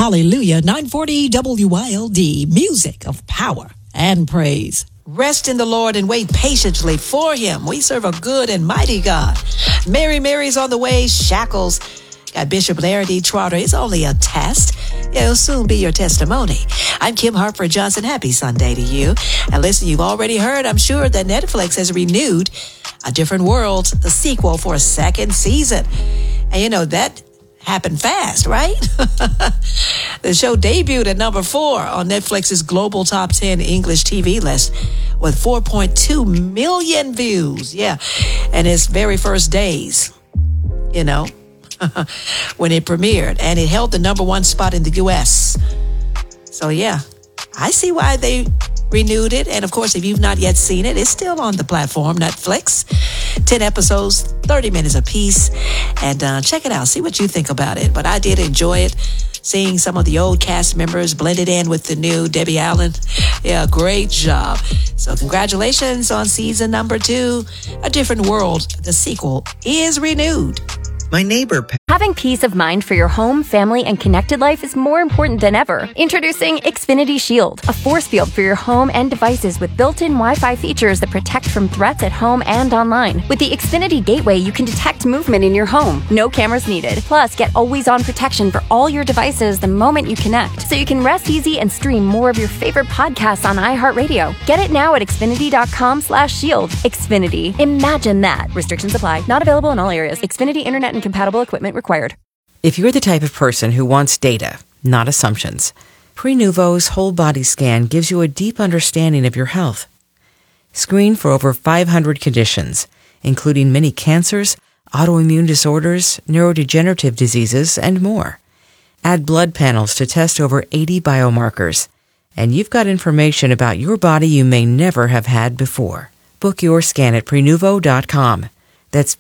Hallelujah. 940 WYLD. Music of power and praise. Rest in the Lord and wait patiently for him. We serve a good and mighty God. Mary's on the way. Shackles. Got Bishop Larry D. Trotter. It's only a test. It'll soon be your testimony. I'm Kim Hartford Johnson. Happy Sunday to you. And listen, you've already heard, I'm sure, that Netflix has renewed A Different World, the sequel for a second season. And you know, that happened fast, right? The show debuted at number 4 on Netflix's global top 10 English TV list with 4.2 million views. Yeah. And its very first days, you know, when it premiered, and it held the number 1 spot in the U.S. So yeah, I see why they renewed it. And of course, if you've not yet seen it, it's still on the platform, Netflix. 10 episodes, 30 minutes apiece. And check it out. See what you think about it. But I did enjoy it. Seeing some of the old cast members blended in with the new Debbie Allen. Yeah, great job. So congratulations on season number 2. A Different World. The sequel is renewed. My neighbor. Having peace of mind for your home, family, and connected life is more important than ever. Introducing Xfinity Shield, a force field for your home and devices with built-in Wi-Fi features that protect from threats at home and online. With the Xfinity Gateway, you can detect movement in your home. No cameras needed. Plus, get always-on protection for all your devices the moment you connect, so you can rest easy and stream more of your favorite podcasts on iHeartRadio. Get it now at Xfinity.com/shield. Xfinity. Imagine that. Restrictions apply. Not available in all areas. Xfinity Internet and compatible equipment required. If you're the type of person who wants data, not assumptions, Prenuvo's whole body scan gives you a deep understanding of your health. Screen for over 500 conditions, including many cancers, autoimmune disorders, neurodegenerative diseases, and more. Add blood panels to test over 80 biomarkers, and you've got information about your body you may never have had before. Book your scan at Prenuvo.com. That's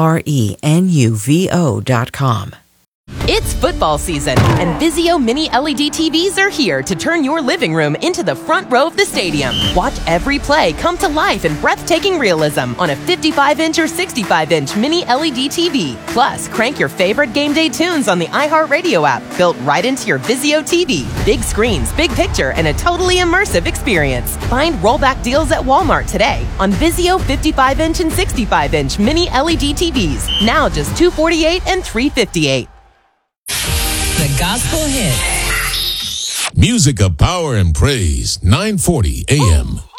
Prenuvo.com. It's football season, and Vizio Mini LED TVs are here to turn your living room into the front row of the stadium. Watch every play come to life in breathtaking realism on a 55-inch or 65-inch Mini LED TV. Plus, crank your favorite game day tunes on the iHeartRadio app, built right into your Vizio TV. Big screens, big picture, and a totally immersive experience. Find rollback deals at Walmart today on Vizio 55-inch and 65-inch Mini LED TVs. Now just $248 and $358. The gospel hit. Music of power and praise, 940 AM.